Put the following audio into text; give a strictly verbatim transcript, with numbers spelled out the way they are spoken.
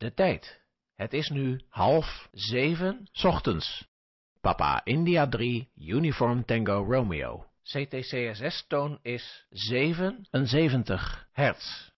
de tijd. Het is nu half zeven 's ochtends. Papa India drie, Uniform Tango Romeo. C T C S S-toon is zevenenzeventig hertz.